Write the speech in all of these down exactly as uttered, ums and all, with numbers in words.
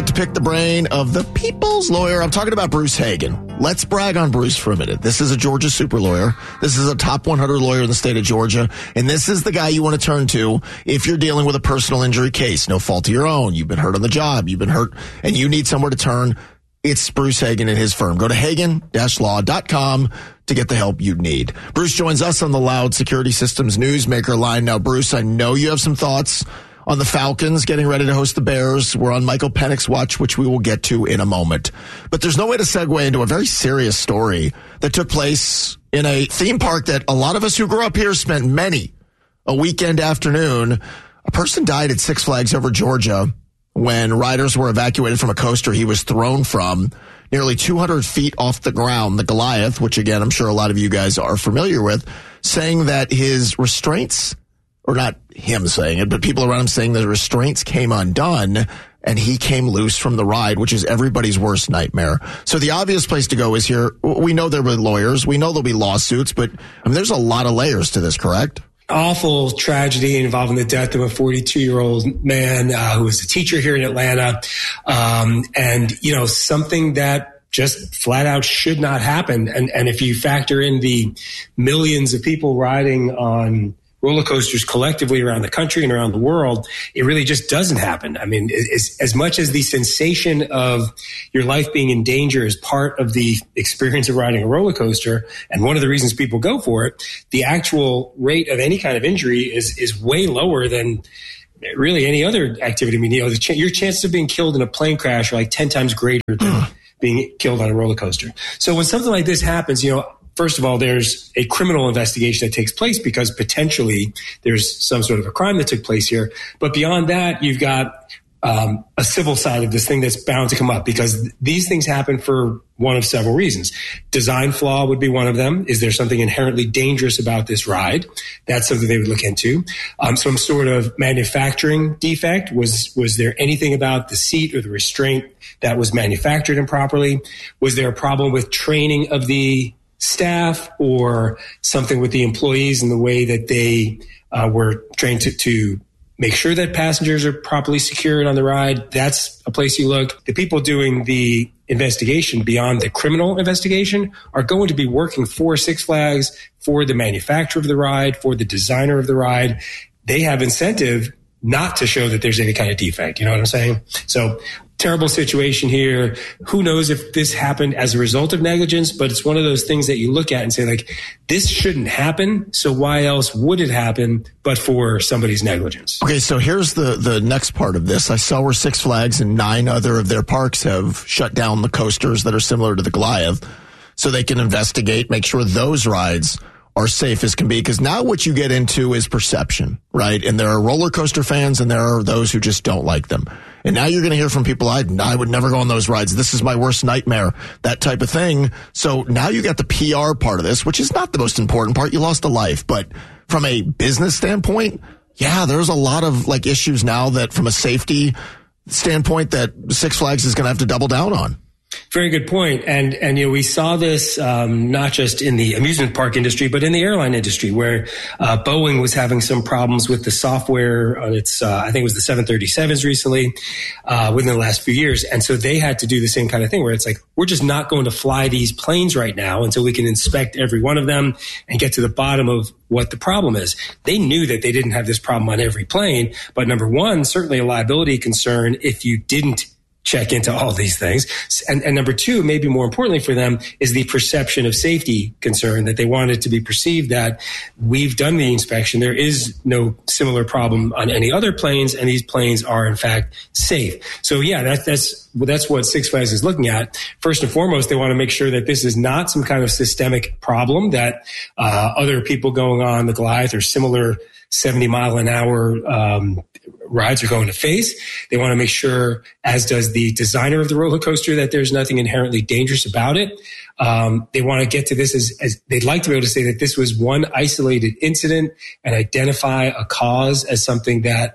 to pick the brain of the people's lawyer. I'm talking about Bruce Hagen. Let's brag on Bruce for a minute. This is a Georgia super lawyer. This is a top one hundred lawyer in the state of Georgia. And this is the guy you want to turn to if you're dealing with a personal injury case. No fault of your own. You've been hurt on the job. You've been hurt and you need somewhere to turn. It's Bruce Hagen and his firm. Go to hagen dash law dot com to get the help you need. Bruce joins us on the Loud Security Systems Newsmaker line. Now, Bruce, I know you have some thoughts on the Falcons getting ready to host the Bears. We're on Michael Penix's watch, which we will get to in a moment. But there's no way to segue into a very serious story that took place in a theme park that a lot of us who grew up here spent many a weekend afternoon. A person died at Six Flags Over Georgia when riders were evacuated from a coaster he was thrown from nearly two hundred feet off the ground, the Goliath, which, again, I'm sure a lot of you guys are familiar with, saying that his restraints, or not him saying it, but people around him saying the restraints came undone and he came loose from the ride, which is everybody's worst nightmare. So the obvious place to go is here. We know there will be lawyers. We know there'll be lawsuits, but I mean, there's a lot of layers to this, correct? Awful tragedy involving the death of a forty-two-year-old man uh, who was a teacher here in Atlanta. Um, and, you know, something that just flat out should not happen. And, and if you factor in the millions of people riding on roller coasters collectively around the country and around the world, it really just doesn't happen. I mean, as, as much as the sensation of your life being in danger is part of the experience of riding a roller coaster, and one of the reasons people go for it, the actual rate of any kind of injury is is way lower than really any other activity. I mean, you know, the ch- your chances of being killed in a plane crash are like ten times greater than being killed on a roller coaster. So when something like this happens, you know, first of all, there's a criminal investigation that takes place because potentially there's some sort of a crime that took place here. But beyond that, you've got um, a civil side of this thing that's bound to come up because these things happen for one of several reasons. Design flaw would be one of them. Is there something inherently dangerous about this ride? That's something they would look into. Um, some sort of manufacturing defect. Was, was there anything about the seat or the restraint that was manufactured improperly? Was there a problem with training of the staff or something with the employees and the way that they uh, were trained to, to make sure that passengers are properly secured on the ride? That's a place you look. The people doing the investigation beyond the criminal investigation are going to be working for Six Flags, for the manufacturer of the ride, for the designer of the ride. They have incentive not to show that there's any kind of defect. You know what I'm saying? So terrible situation here. Who knows if this happened as a result of negligence, but it's one of those things that you look at and say, like, this shouldn't happen. So why else would it happen but for somebody's negligence? Okay, so here's the, the next part of this. I saw where Six Flags and nine other of their parks have shut down the coasters that are similar to the Goliath so they can investigate, make sure those rides are safe as can be, because now what you get into is perception, right? And there are roller coaster fans and there are those who just don't like them. And now you're going to hear from people, I, I would never go on those rides. This is my worst nightmare, that type of thing. So now you got the P R part of this, which is not the most important part. You lost a life. But from a business standpoint, yeah, there's a lot of like issues now that from a safety standpoint that Six Flags is going to have to double down on. Very good point. And, and, you know, we saw this, um, not just in the amusement park industry, but in the airline industry where, uh, Boeing was having some problems with the software on its, uh, I think it was the seven thirty-sevens recently, uh, within the last few years. And so they had to do the same kind of thing where it's like, we're just not going to fly these planes right now until we can inspect every one of them and get to the bottom of what the problem is. They knew that they didn't have this problem on every plane, but number one, certainly a liability concern if you didn't check into all these things. And, and number two, maybe more importantly for them, is the perception of safety concern, that they want it to be perceived that we've done the inspection. There is no similar problem on any other planes, and these planes are, in fact, safe. So, yeah, that, that's that's what Six Flags is looking at. First and foremost, they want to make sure that this is not some kind of systemic problem that uh, other people going on the Goliath or similar seventy mile an hour um, rides are going to face. They want to make sure, as does the designer of the roller coaster, that there's nothing inherently dangerous about it. Um, they want to get to this as, as they'd like to be able to say that this was one isolated incident and identify a cause as something that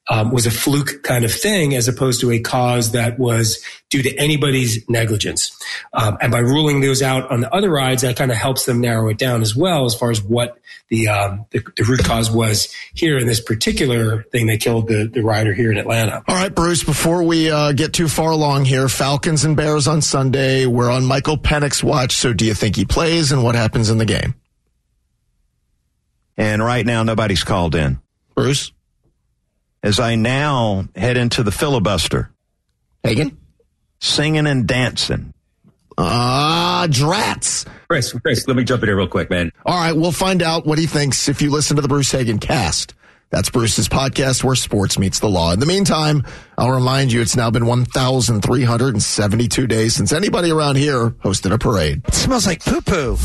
um, was a fluke kind of thing as opposed to a cause that was due to anybody's negligence. Um, and by ruling those out on the other rides, that kind of helps them narrow it down as well as far as what the, um, the, the root cause was here in this particular thing that killed the, the rider here in Atlanta. All right, Bruce, before we uh, get too far along here, Falcons and Bears on Sunday. We're on Michael Penix's watch, so do you think he plays, and what happens in the game? And right now, nobody's called in. Bruce? As I now head into the filibuster. Hagan? Singing and dancing. Ah, uh, drats. Chris, Chris, let me jump in here real quick, man. All right, we'll find out what he thinks if you listen to the Bruce Hagan cast. That's Bruce's podcast where sports meets the law. In the meantime, I'll remind you it's now been one thousand three hundred seventy-two days since anybody around here hosted a parade. It smells like poo-poo.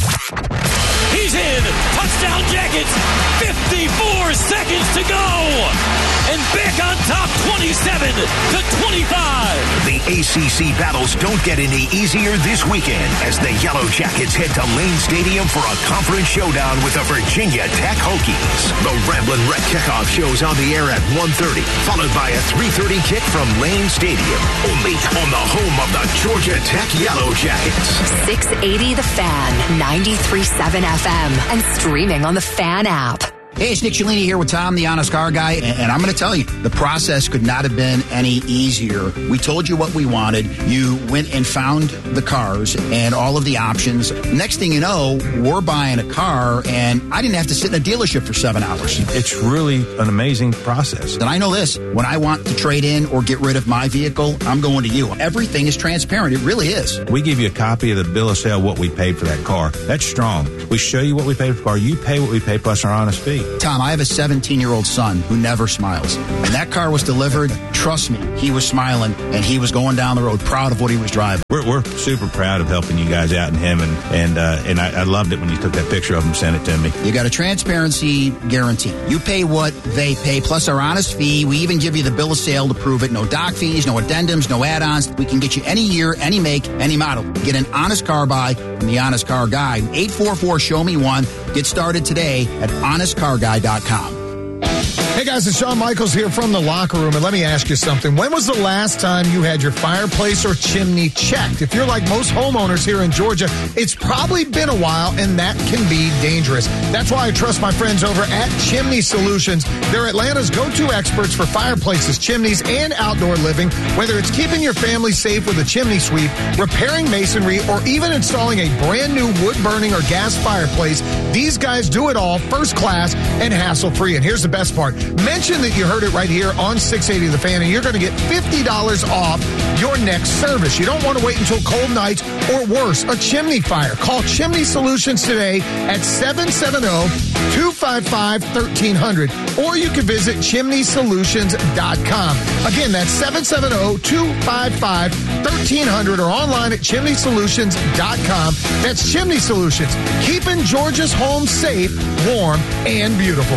He's in. Touchdown Jackets. fifty-four seconds to go. And back on top twenty-seven to twenty-five. The A C C battles don't get any easier this weekend as the Yellow Jackets head to Lane Stadium for a conference showdown with the Virginia Tech Hokies. The Ramblin' Wreck kickoff shows on the air at one thirty, followed by a three thirty kick from Lane Stadium. Only on the home of the Georgia Tech Yellow Jackets. six eighty The Fan, ninety-three point seven F M, and streaming on the Fan app. Hey, it's Nick Cellini here with Tom, the Honest Car Guy, and I'm going to tell you, the process could not have been any easier. We told you what we wanted. You went and found the cars and all of the options. Next thing you know, we're buying a car, and I didn't have to sit in a dealership for seven hours. It's really an amazing process. And I know this, when I want to trade in or get rid of my vehicle, I'm going to you. Everything is transparent. It really is. We give you a copy of the bill of sale, what we paid for that car. That's strong. We show you what we paid for the car. You pay what we pay plus our honest fee. Tom, I have a seventeen-year-old son who never smiles. And that car was delivered. Trust me, he was smiling, and he was going down the road proud of what he was driving. We're, we're super proud of helping you guys out and him, and and uh, and I, I loved it when you took that picture of him and sent it to me. You got a transparency guarantee. You pay what they pay, plus our honest fee. We even give you the bill of sale to prove it. No doc fees, no addendums, no add-ons. We can get you any year, any make, any model. Get an honest car buy from the Honest Car Guy. eight four four, show me one. Get started today at honest car guy dot com. Hey guys, it's Shawn Michaels here from the locker room, and let me ask you something. When was the last time you had your fireplace or chimney checked? If you're like most homeowners here in Georgia, it's probably been a while, and that can be dangerous. That's why I trust my friends over at Chimney Solutions. They're Atlanta's go-to experts for fireplaces, chimneys, and outdoor living. Whether it's keeping your family safe with a chimney sweep, repairing masonry, or even installing a brand new wood-burning or gas fireplace, these guys do it all first class and hassle-free. And here's the best part. Mention that you heard it right here on six eighty The Fan, and you're going to get fifty dollars off your next service. You don't want to wait until cold nights or worse, a chimney fire. Call Chimney Solutions today at seven seven zero, two five five, one three zero zero, or you can visit chimney solutions dot com. Again, that's seven seven zero, two five five, one three zero zero or online at chimney solutions dot com. That's Chimney Solutions, keeping Georgia's homes safe, warm, and beautiful.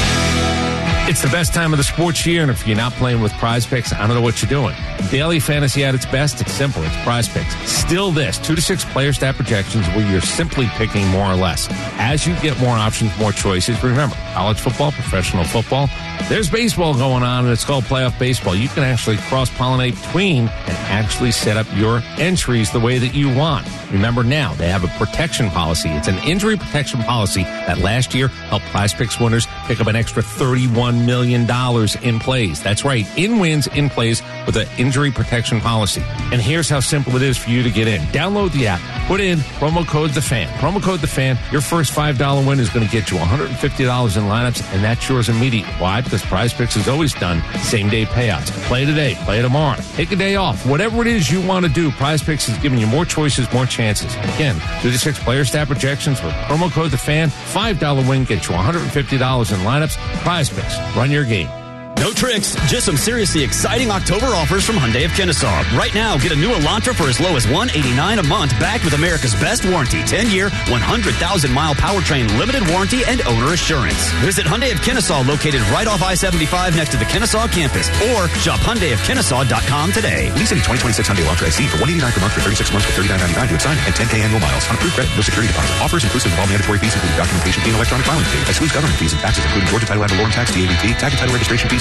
It's the best time of the sports year, and if you're not playing with Prize Picks, I don't know what you're doing. Daily fantasy at its best, it's simple. It's Prize Picks. Still this, two to six player stat projections where you're simply picking more or less. As you get more options, more choices, remember, college football, professional football, there's baseball going on, and it's called playoff baseball. You can actually cross-pollinate between and actually set up your entries the way that you want. Remember now, they have a protection policy. It's an injury protection policy that last year helped Prize Picks winners pick up an extra thirty-one million dollars in plays. That's right, in wins, in plays with an injury protection policy. And here's how simple it is for you to get in. Download the app, put in promo code THEFAN. Promo code THEFAN, your first five dollars win is going to get you one hundred fifty dollars in lineups, and that's yours immediately. Why? Because Prize Picks has always done same-day payouts. Play today, play tomorrow, take a day off. Whatever it is you want to do, Prize Picks is giving you more choices, more chances. Again, two to six player stat projections with promo code THEFAN. five dollars win gets you one hundred fifty dollars in lineups. Prize Picks. Run your game. No tricks, just some seriously exciting October offers from Hyundai of Kennesaw. Right now, get a new Elantra for as low as one hundred eighty-nine dollars a month, backed with America's best warranty, ten-year, one hundred thousand mile powertrain limited warranty and owner assurance. Visit Hyundai of Kennesaw, located right off I seventy-five next to the Kennesaw campus, or shop Hyundai of Kennesaw dot com today. Lease any twenty twenty-six Hyundai Elantra S E for one hundred eighty-nine dollars per month for thirty-six months for thirty-nine ninety-nine to sign and ten K annual miles on approved credit, no security deposit. Offers inclusive of all mandatory fees, including documentation fee and electronic filing fee. Excludes government fees and taxes, including Georgia Title Ad Valorem Tax, D A V T, tax and title registration fees, and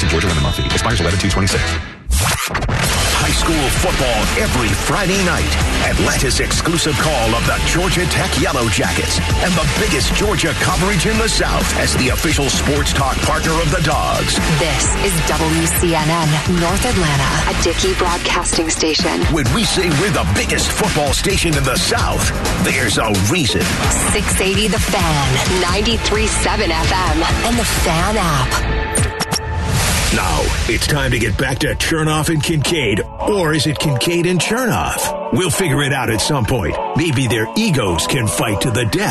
in Georgia. Limit month fee. Expires eleven two twenty-six. High school football every Friday night. Atlanta's exclusive call of the Georgia Tech Yellow Jackets and the biggest Georgia coverage in the South as the official sports talk partner of the Dogs. This is W C N N North Atlanta, a Dickey Broadcasting Station. When we say we're the biggest football station in the South, there's a reason. six eighty The Fan, ninety-three point seven F M, and the Fan app. Now, it's time to get back to Chernoff and Kincaid. Or is it Kincaid and Chernoff? We'll figure it out at some point. Maybe their egos can fight to the death.